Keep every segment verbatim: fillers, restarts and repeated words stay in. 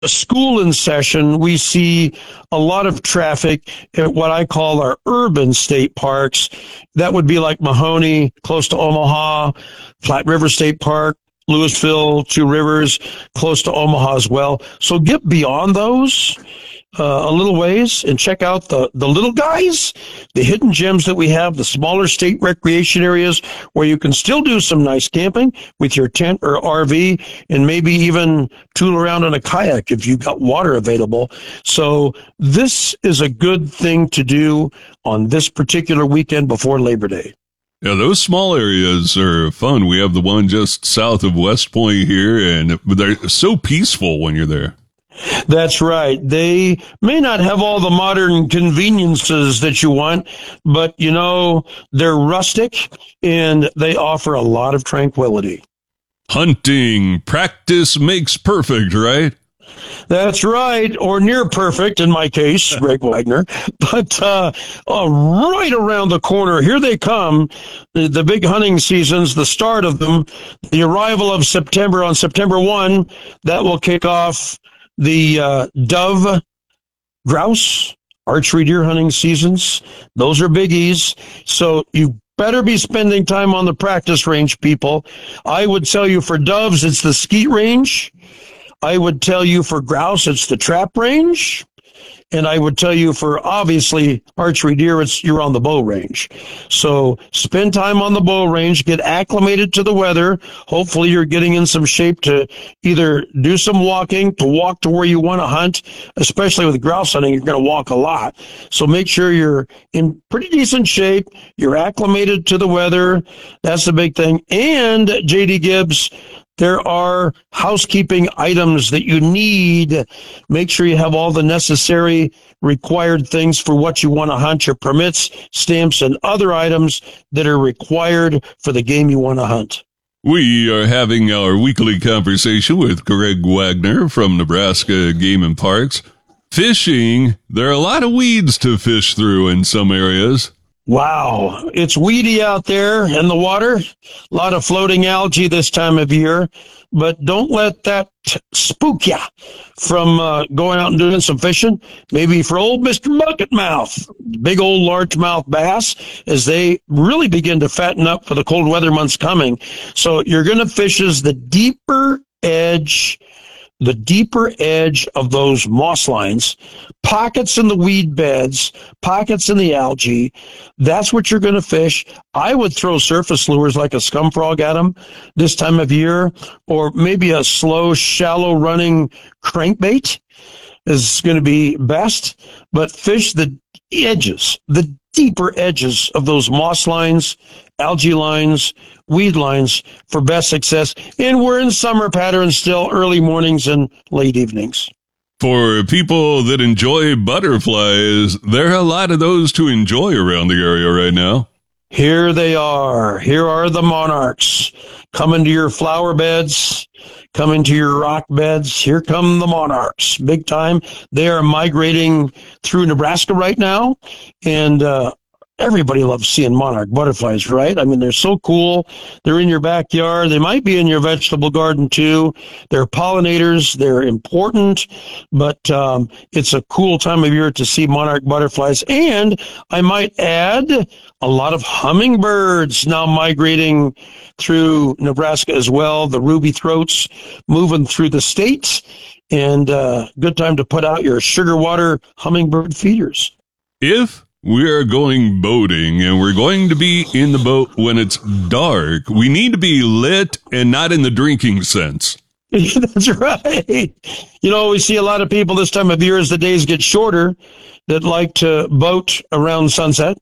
school in session, we see a lot of traffic at what I call our urban state parks. That would be like Mahoney, close to Omaha, Flat River State Park, Louisville, Two Rivers, close to Omaha as well. So get beyond those uh, a little ways and check out the, the little guys, the hidden gems that we have, the smaller state recreation areas where you can still do some nice camping with your tent or R V and maybe even tool around in a kayak if you've got water available. So this is a good thing to do on this particular weekend before Labor Day. Yeah, those small areas are fun. We have the one just south of West Point here, and they're so peaceful when you're there. That's right. They may not have all the modern conveniences that you want, but, you know, they're rustic, and they offer a lot of tranquility. Hunting. Practice makes perfect, right? That's right, or near perfect in my case, Greg Wagner. But uh, uh, right around the corner, here they come, the, the big hunting seasons, the start of them, the arrival of September on September first, that will kick off the uh, dove, grouse, archery deer hunting seasons. Those are biggies. So you better be spending time on the practice range, people. I would tell you for doves, it's the skeet range. I would tell you for grouse, it's the trap range. And I would tell you for, obviously, archery deer, it's you're on the bow range. So spend time on the bow range, get acclimated to the weather. Hopefully you're getting in some shape to either do some walking, to walk to where you want to hunt. Especially with grouse hunting, you're going to walk a lot. So make sure you're in pretty decent shape. You're acclimated to the weather. That's the big thing. And, J D Gibbs, there are housekeeping items that you need. Make sure you have all the necessary required things for what you want to hunt, your permits, stamps, and other items that are required for the game you want to hunt. We are having our weekly conversation with Greg Wagner from Nebraska Game and Parks. Fishing, there are a lot of weeds to fish through in some areas. Wow, it's weedy out there in the water. A lot of floating algae this time of year, but don't let that spook you from uh, going out and doing some fishing. Maybe for old Mister Bucket Mouth, big old largemouth bass, as they really begin to fatten up for the cold weather months coming. So you're going to fish as the deeper edge the deeper edge of those moss lines, pockets in the weed beds, pockets in the algae. That's what you're going to fish. I would throw surface lures like a scum frog at them this time of year, or maybe a slow, shallow running crankbait is going to be best, but fish the edges, the deeper edges of those moss lines, algae lines, weed lines for best success. And we're in summer patterns still, early mornings and late evenings. For people that enjoy butterflies, there are a lot of those to enjoy around the area right now. Here they are. Here are the monarchs coming to your flower beds, coming to your rock beds. Here come the monarchs, big time. They are migrating through Nebraska right now, and uh, everybody loves seeing monarch butterflies, right? I mean, they're so cool. They're in your backyard. They might be in your vegetable garden, too. They're pollinators. They're important, but um, it's a cool time of year to see monarch butterflies. And I might add, a lot of hummingbirds now migrating through Nebraska as well. The ruby throats moving through the state. And uh, good time to put out your sugar water hummingbird feeders. If we are going boating and we're going to be in the boat when it's dark, we need to be lit and not in the drinking sense. That's right. You know, we see a lot of people this time of year as the days get shorter that like to boat around sunset,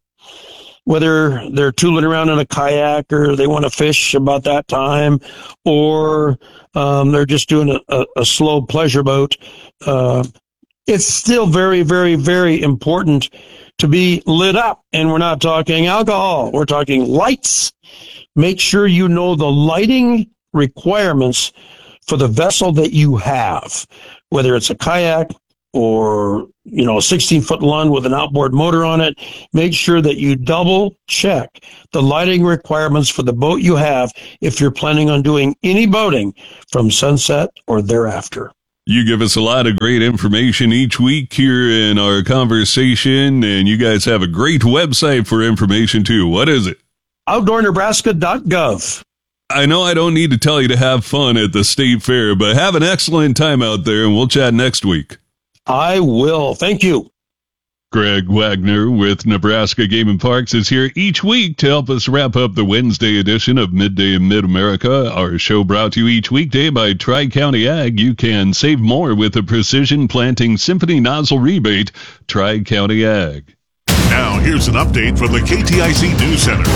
whether they're tooling around in a kayak or they want to fish about that time, or um, they're just doing a, a, a slow pleasure boat. Uh, it's still very, very, very important to be lit up. And we're not talking alcohol. We're talking lights. Make sure you know the lighting requirements for the vessel that you have, whether it's a kayak or, you know, a sixteen-foot Lund with an outboard motor on it. Make sure that you double check the lighting requirements for the boat you have if you're planning on doing any boating from sunset or thereafter. You give us a lot of great information each week here in our conversation, and you guys have a great website for information too. What is it? outdoor nebraska dot gov. I know I don't need to tell you to have fun at the state fair, but have an excellent time out there, and we'll chat next week. I will. Thank you. Greg Wagner with Nebraska Game and Parks is here each week to help us wrap up the Wednesday edition of Midday in Mid-America. Our show brought to you each weekday by Tri-County Ag. You can save more with a Precision Planting Symphony Nozzle Rebate. Tri-County Ag. Now here's an update from the K T I C News Center.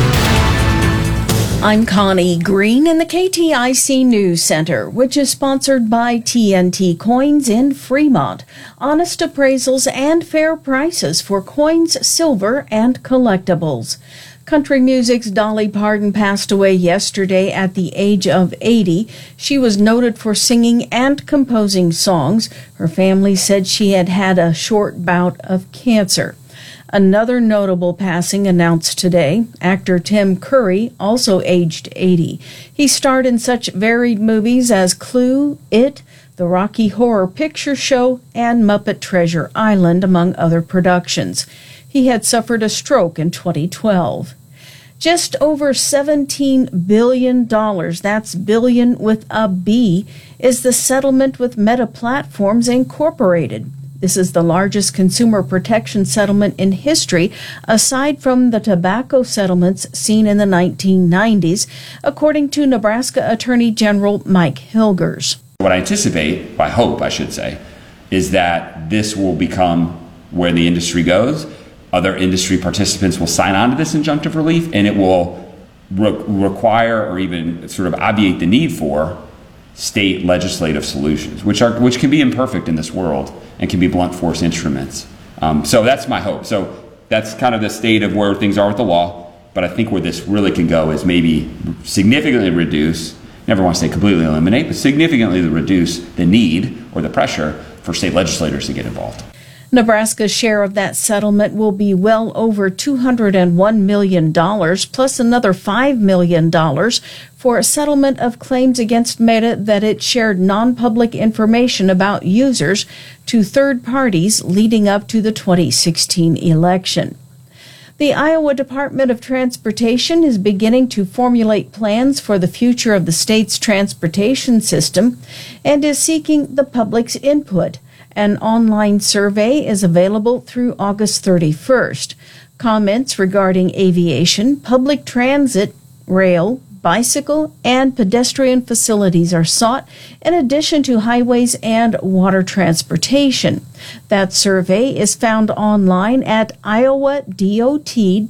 I'm Connie Green in the K T I C News Center, which is sponsored by T N T Coins in Fremont. Honest appraisals and fair prices for coins, silver, and collectibles. Country music's Dolly Parton passed away yesterday at the age of eighty. She was noted for singing and composing songs. Her family said she had had a short bout of cancer. Another notable passing announced today, actor Tim Curry, also aged eighty. He starred in such varied movies as Clue, It, The Rocky Horror Picture Show, and Muppet Treasure Island, among other productions. He had suffered a stroke in twenty twelve. Just over seventeen billion dollars, that's billion with a B, is the settlement with Meta Platforms Incorporated. This is the largest consumer protection settlement in history, aside from the tobacco settlements seen in the nineteen nineties, according to Nebraska Attorney General Mike Hilgers. What I anticipate, I hope I should say, is that this will become where the industry goes. Other industry participants will sign on to this injunctive relief, and it will re- require or even sort of obviate the need for state legislative solutions, which are which can be imperfect in this world and can be blunt force instruments. Um, so that's my hope. So that's kind of the state of where things are with the law. But I think where this really can go is maybe significantly reduce, never want to say completely eliminate, but significantly reduce the need or the pressure for state legislators to get involved. Nebraska's share of that settlement will be well over two hundred one million dollars, plus another five million dollars for a settlement of claims against Meta that it shared non-public information about users to third parties leading up to the twenty sixteen election. The Iowa Department of Transportation is beginning to formulate plans for the future of the state's transportation system and is seeking the public's input. An online survey is available through August thirty-first. Comments regarding aviation, public transit, rail, bicycle, and pedestrian facilities are sought, in addition to highways and water transportation. That survey is found online at iowa dot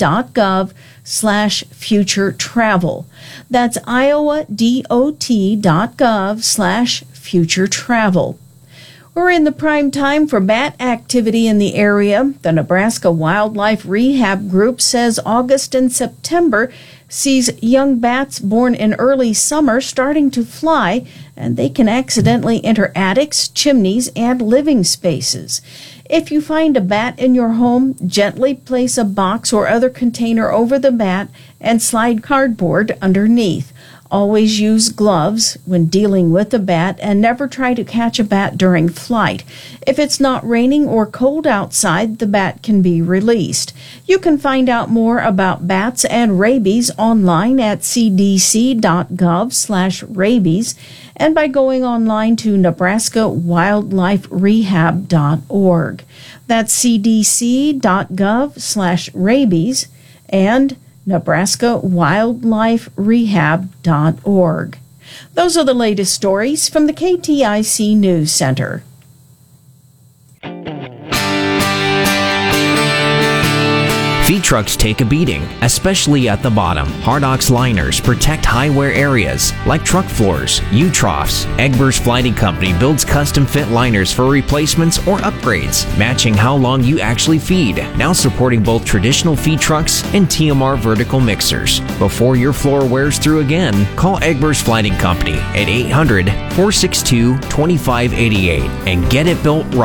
gov slash future travel. That's iowa dot gov slash future travel. We're in the prime time for bat activity in the area. The Nebraska Wildlife Rehab Group says August and September sees young bats born in early summer starting to fly, and they can accidentally enter attics, chimneys, and living spaces. If you find a bat in your home, gently place a box or other container over the bat and slide cardboard underneath. Always use gloves when dealing with a bat and never try to catch a bat during flight. If it's not raining or cold outside, the bat can be released. You can find out more about bats and rabies online at c d c dot gov slash rabies and by going online to nebraska wildlife rehab dot org. That's c d c dot gov slash rabies and nebraska wildlife rehab dot org. Those are the latest stories from the K T I C News Center. Feed trucks take a beating, especially at the bottom. Hardox liners protect high wear areas like truck floors, U-troughs. Egbers Flighting Company builds custom fit liners for replacements or upgrades, matching how long you actually feed. Now supporting both traditional feed trucks and T M R vertical mixers. Before your floor wears through again, call Egbers Flighting Company at eight hundred, four six two, two five eight eight and get it built right.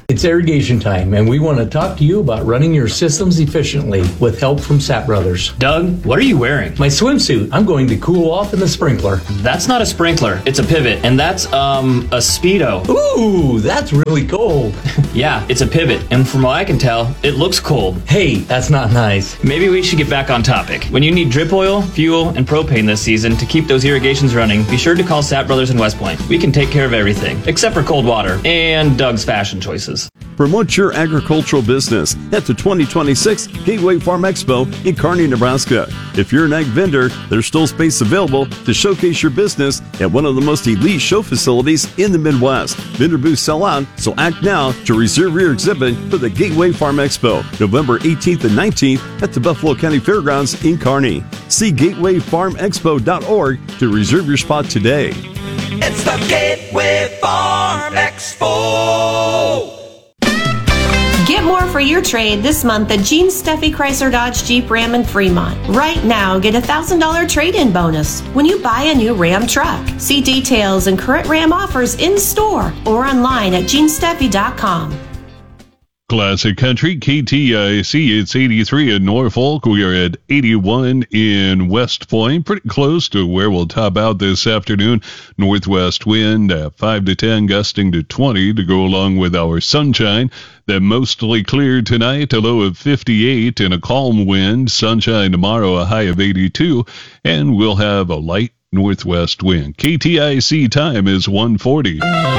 It's irrigation time, and we want to talk to you about running your systems efficiently with help from Sapp Brothers. Doug, what are you wearing? My swimsuit. I'm going to cool off in the sprinkler. That's not a sprinkler. It's a pivot, and that's, um, a Speedo. Ooh, that's really cold. Yeah, it's a pivot, and from what I can tell, it looks cold. Hey, that's not nice. Maybe we should get back on topic. When you need drip oil, fuel, and propane this season to keep those irrigations running, be sure to call Sapp Brothers in West Point. We can take care of everything, except for cold water and Doug's fashion choices. Promote your agricultural business at the twenty twenty-six Gateway Farm Expo in Kearney, Nebraska. If you're an ag vendor, there's still space available to showcase your business at one of the most elite show facilities in the Midwest. Vendor booths sell out, so act now to reserve your exhibit for the Gateway Farm Expo, November eighteenth and nineteenth at the Buffalo County Fairgrounds in Kearney. See gateway farm expo dot org to reserve your spot today. It's the Gateway Farm Expo. Get more for your trade this month at Gene Steffi Chrysler Dodge Jeep Ram in Fremont. Right now, get a one thousand dollars trade-in bonus when you buy a new Ram truck. See details and current Ram offers in store or online at gene steffi dot com. Classic Country, K T I C, it's eighty-three in Norfolk. We are at eighty-one in West Point, pretty close to where we'll top out this afternoon. Northwest wind at five to ten, gusting to twenty to go along with our sunshine. Then mostly clear tonight, a low of fifty-eight and a calm wind. Sunshine tomorrow, a high of eighty-two, and we'll have a light northwest wind. K T I C time is one forty.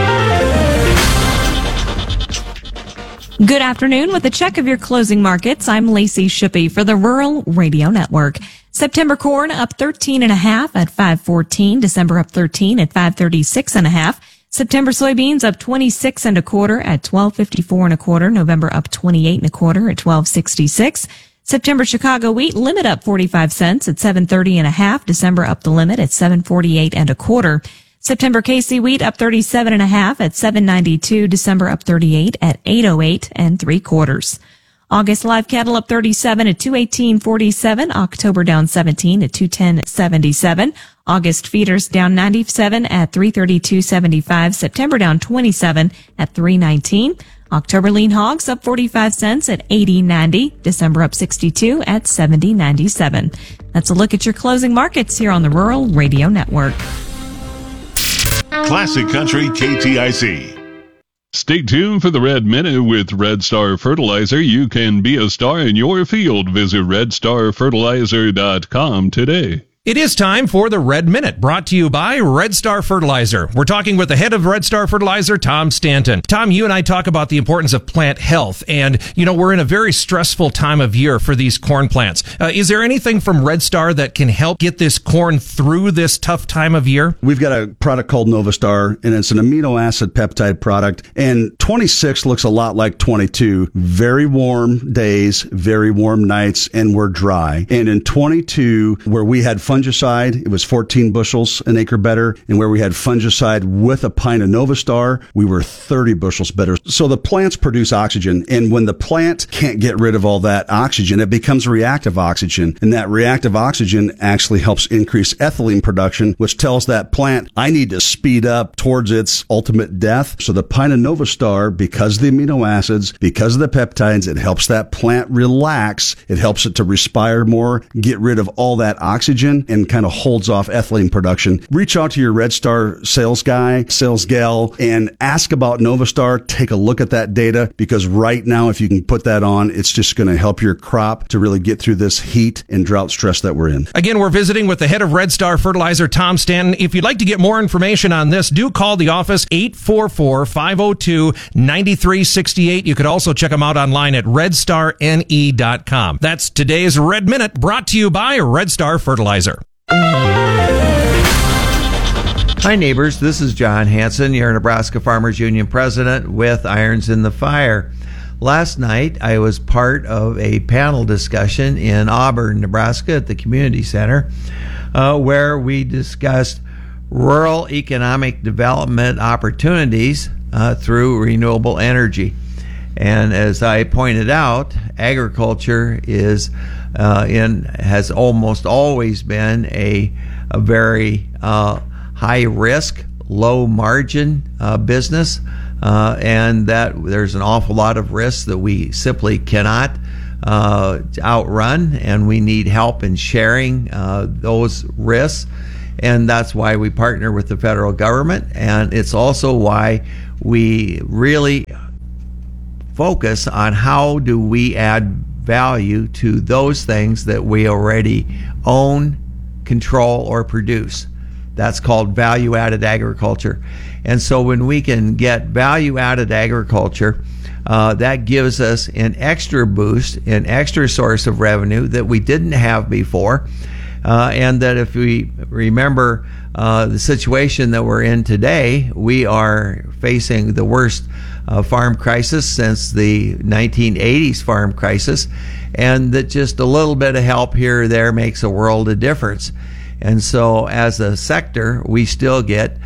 Good afternoon. With a check of your closing markets, I'm Lacey Shippey for the Rural Radio Network. September corn up thirteen and a half at five fourteen. December up thirteen at five thirty-six and a half. September soybeans up twenty-six and a quarter at twelve fifty-four and a quarter. November up twenty-eight and a quarter at twelve sixty-six. September Chicago wheat limit up forty-five cents at seven thirty and a half. December up the limit at seven forty-eight and a quarter. September K C wheat up thirty-seven and a half at seven ninety-two. December up thirty-eight at eight oh eight and three quarters. August live cattle up thirty-seven at two eighteen forty-seven. October down seventeen at two ten seventy-seven. August feeders down ninety-seven at three thirty-two seventy-five. September down twenty-seven at three nineteen. October lean hogs up forty-five cents at eighty ninety. December up sixty-two at seventy ninety-seven. That's a look at your closing markets here on the Rural Radio Network. Classic Country K T I C. Stay tuned for the Red Minute with Red Star Fertilizer. You can be a star in your field. Visit red star fertilizer dot com today. It is time for the Red Minute, brought to you by Red Star Fertilizer. We're talking with the head of Red Star Fertilizer, Tom Stanton. Tom, you and I talk about the importance of plant health, and, you know, we're in a very stressful time of year for these corn plants. Uh, is there anything from Red Star that can help get this corn through this tough time of year? We've got a product called Novastar, and it's an amino acid peptide product, and twenty-six looks a lot like twenty-two. Very warm days, very warm nights, and we're dry. And in twenty-two, where we had fungicide, it was fourteen bushels an acre better. And where we had fungicide with a pint of Novastar, we were thirty bushels better. So the plants produce oxygen. And when the plant can't get rid of all that oxygen, it becomes reactive oxygen. And that reactive oxygen actually helps increase ethylene production, which tells that plant, I need to speed up towards its ultimate death. So the pint of Novastar, because of the amino acids, because of the peptides, it helps that plant relax. It helps it to respire more, get rid of all that oxygen, and kind of holds off ethylene production. Reach out to your Red Star sales guy, sales gal, and ask about Novastar. Take a look at that data, because right now, if you can put that on, it's just going to help your crop to really get through this heat and drought stress that we're in. Again, we're visiting with the head of Red Star Fertilizer, Tom Stanton. If you'd like to get more information on this, do call the office, eight four four, five oh two, nine three six eight. You could also check them out online at red star n e dot com. That's today's Red Minute, brought to you by Red Star Fertilizer. Hi neighbors, this is John Hanson, your Nebraska Farmers Union president with Irons in the Fire. Last night I was part of a panel discussion in Auburn, Nebraska at the community center uh, where we discussed rural economic development opportunities uh, through renewable energy. And as I pointed out, agriculture is uh, in has almost always been a a very uh, high risk, low margin uh, business. uh, and that there's an awful lot of risks that we simply cannot uh, outrun, and we need help in sharing uh, those risks. And that's why we partner with the federal government, and it's also why we really focus on how do we add value to those things that we already own, control, or produce. That's called value-added agriculture. And so when we can get value-added agriculture, uh, that gives us an extra boost, an extra source of revenue that we didn't have before. Uh, and that if we remember uh, the situation that we're in today, we are facing the worst uh, farm crisis since the nineteen eighties farm crisis, and that just a little bit of help here or there makes a world of difference. And so as a sector, we still get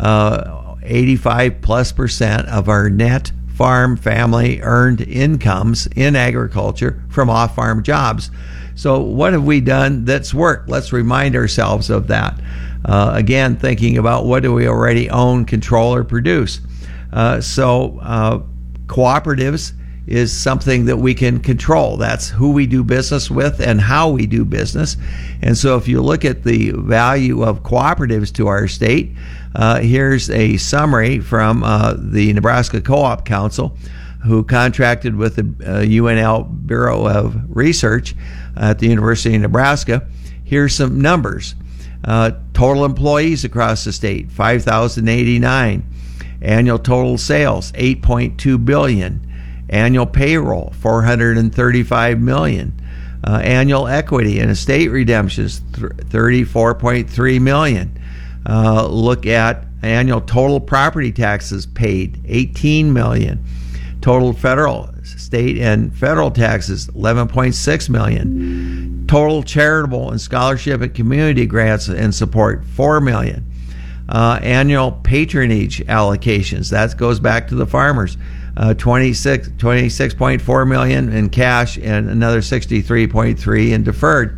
uh, eighty-five plus percent of our net farm family earned incomes in agriculture from off-farm jobs. So what have we done that's worked? Let's remind ourselves of that. Uh, again, thinking about what do we already own, control, or produce. Uh, so uh, cooperatives is something that we can control. That's who we do business with and how we do business. And so if you look at the value of cooperatives to our state, uh, here's a summary from uh, the Nebraska Co-op Council, who contracted with the uh, U N L Bureau of Research at the University of Nebraska. Here's some numbers. Uh, total employees across the state, five thousand eighty-nine. Annual total sales, eight point two billion dollars. Annual payroll, four hundred thirty-five million dollars. Uh, annual equity and estate redemptions, thirty-four point three million dollars. Uh, look at annual total property taxes paid, eighteen million dollars. Total federal, state, and federal taxes, eleven point six million dollars. Total charitable and scholarship and community grants and support, four million dollars. Uh, annual patronage allocations, that goes back to the farmers, uh, twenty-six point four million dollars in cash and another sixty-three point three in deferred.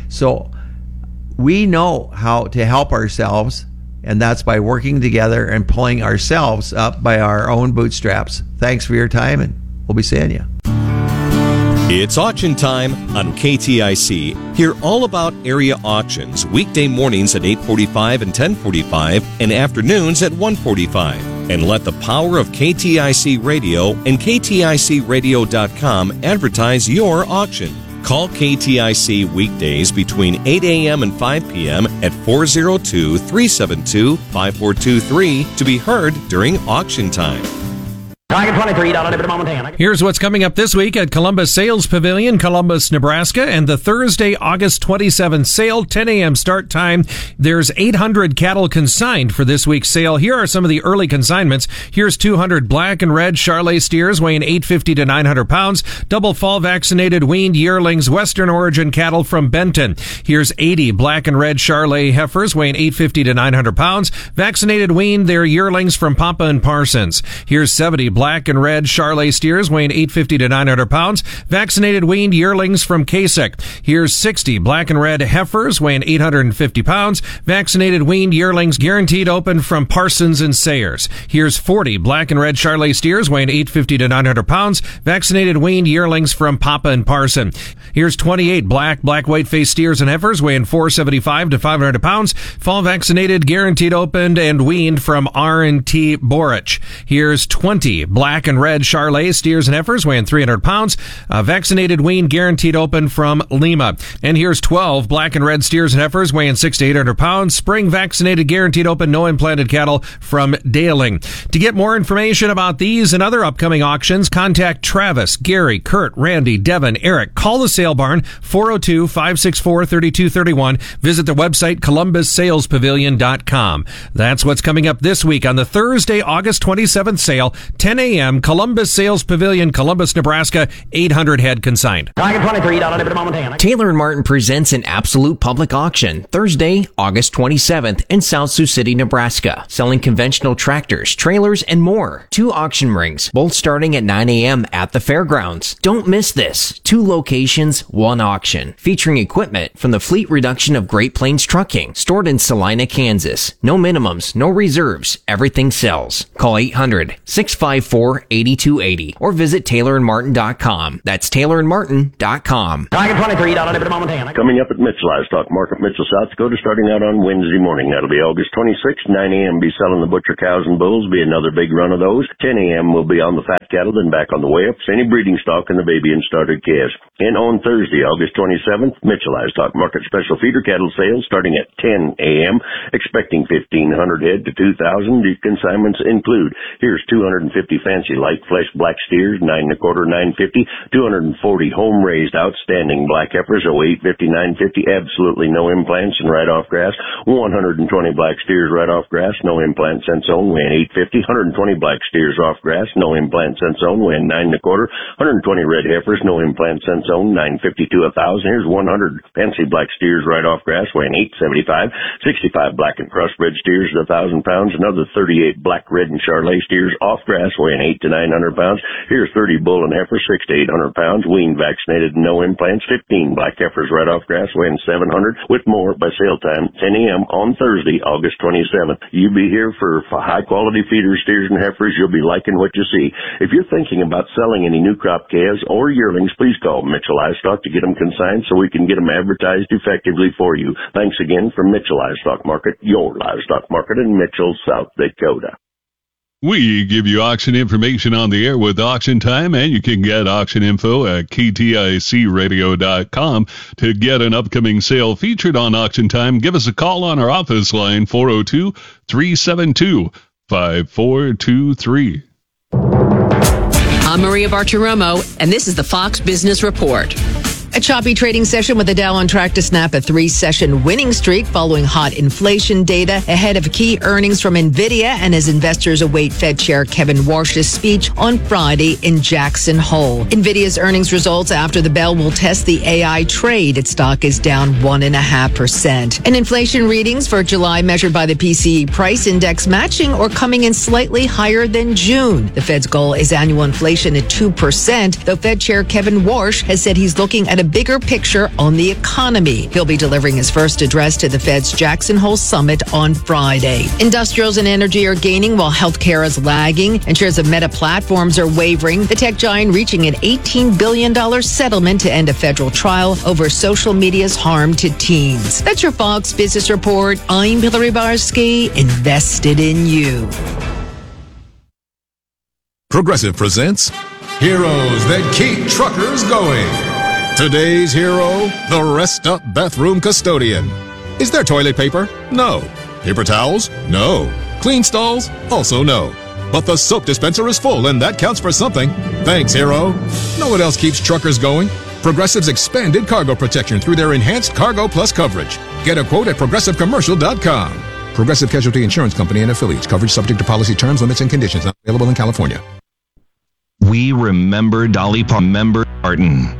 So we know how to help ourselves, and that's by working together and pulling ourselves up by our own bootstraps. Thanks for your time, and we'll be seeing you. It's auction time on K T I C. Hear all about area auctions weekday mornings at eight forty-five and ten forty-five and afternoons at one forty-five. And let the power of K T I C Radio and K T I C radio dot com advertise your auction. Call K T I C weekdays between eight a.m. and five p.m. at four oh two, three seven two, five four two three to be heard during auction time. Here's what's coming up this week at Columbus Sales Pavilion, Columbus, Nebraska, and the Thursday, August twenty-seventh sale, ten a.m. start time. There's eight hundred cattle consigned for this week's sale. Here are some of the early consignments. Here's two hundred black and red Charolais steers weighing eight fifty to nine hundred pounds, double fall vaccinated weaned yearlings Western origin cattle from Benton. Here's eighty black and red Charolais heifers weighing eight fifty to nine hundred pounds, vaccinated weaned their yearlings from Papa and Parsons. Here's seventy black and red Charolais steers weighing eight fifty to nine hundred pounds, vaccinated weaned yearlings from Kasich. Here's sixty black and red heifers weighing eight hundred fifty pounds, vaccinated weaned yearlings guaranteed open from Parsons and Sayers. Here's forty black and red Charolais steers weighing eight fifty to nine hundred pounds, vaccinated weaned yearlings from Papa and Parson. Here's twenty-eight black, black white-faced steers and heifers weighing four seventy-five to five hundred pounds, fall vaccinated, guaranteed opened, and weaned from R and T Borich. Here's twenty black and red Charolais steers and heifers weighing three hundred pounds, uh, vaccinated, weaned, guaranteed open from Lima. And here's twelve black and red steers and heifers weighing six to eight hundred pounds, spring vaccinated, guaranteed open, no implanted cattle from Daling. To get more information about these and other upcoming auctions, contact Travis, Gary, Kurt, Randy, Devin, Eric. Call the sale barn, four oh two, five six four, three two three one. Visit their website, columbus sales pavilion dot com. That's what's coming up this week on the Thursday, August twenty-seventh sale, ten ten a.m., Columbus Sales Pavilion, Columbus, Nebraska, eight hundred head consigned. Taylor and Martin presents an absolute public auction Thursday, August twenty-seventh in South Sioux City, Nebraska, selling conventional tractors, trailers, and more. Two auction rings, both starting at nine a.m. at the fairgrounds. Don't miss this. Two locations, one auction, featuring equipment from the fleet reduction of Great Plains Trucking, stored in Salina, Kansas. No minimums, no reserves. Everything sells. Call eight hundred, six five four, eight two eight zero or visit taylor and martin dot com. That's taylor and martin dot com. Coming up at Mitchell Livestock Market, Mitchell, South Dakota, starting out on Wednesday morning. That'll be August twenty-sixth, nine a.m. Be selling the butcher cows and bulls. Be another big run of those. ten a.m. will be on the fat cattle, then back on the weigh-ups, any breeding stock, and the baby and started calves. And on Thursday, August twenty-seventh, Mitchell Livestock Market special feeder cattle sales starting at ten a.m. Expecting fifteen hundred head to two thousand. The consignments include, here's two hundred fifty fancy light flesh black steers, nine and a quarter, nine fifty. two hundred forty home raised outstanding black heifers, oh eight fifty, nine fifty. Absolutely no implants and right off grass. one hundred twenty black steers right off grass, no implants and zone, weighing eight fifty. one hundred twenty black steers off grass, no implants and zone, weighing nine and a quarter. one hundred twenty red heifers, no implants and zone, nine fifty to one thousand. Here's one hundred fancy black steers right off grass, weighing eight seventy-five. sixty-five black and crossbred steers at one thousand pounds. Another thirty-eight black, red, and Charolais steers off grass, weighing eight to nine hundred pounds. Here's thirty bull and heifers, six to eight hundred pounds, weaned, vaccinated, no implants. fifteen black heifers right off grass, weighing seven hundred, with more by sale time, ten a.m. on Thursday, August twenty-seventh. You be here for, for high-quality feeders, steers, and heifers. You'll be liking what you see. If you're thinking about selling any new crop calves or yearlings, please call Mitchell Livestock to get them consigned so we can get them advertised effectively for you. Thanks again from Mitchell Livestock Market, your livestock market in Mitchell, South Dakota. We give you auction information on the air with Auction Time, and you can get auction info at k t i c radio dot com. To get an upcoming sale featured on Auction Time, give us a call on our office line, four oh two, three seven two, five four two three. I'm Maria Bartiromo, and this is the Fox Business Report. A choppy trading session with the Dow on track to snap a three-session winning streak following hot inflation data ahead of key earnings from NVIDIA and as investors await Fed Chair Kevin Warsh's speech on Friday in Jackson Hole. NVIDIA's earnings results after the bell will test the A I trade. Its stock is down one point five percent. And inflation readings for July measured by the P C E price index matching or coming in slightly higher than June. The Fed's goal is annual inflation at two percent, though Fed Chair Kevin Warsh has said he's looking at a bigger picture on the economy. He'll be delivering his first address to the Fed's Jackson Hole Summit on Friday. Industrials and energy are gaining while healthcare is lagging, and shares of Meta Platforms are wavering. The tech giant reaching an eighteen billion dollars settlement to end a federal trial over social media's harm to teens. That's your Fox Business Report. I'm Hillary Barsky, invested in you. Progressive presents Heroes That Keep Truckers Going. Today's hero, the Rest Up Bathroom Custodian. Is there toilet paper? No. Paper towels? No. Clean stalls? Also no. But the soap dispenser is full, and that counts for something. Thanks, hero. Know what else keeps truckers going? Progressive's expanded cargo protection through their enhanced Cargo Plus coverage. Get a quote at progressive commercial dot com. Progressive Casualty Insurance Company and affiliates. Coverage subject to policy terms, limits, and conditions. Not available in California. We remember Dolly Parton.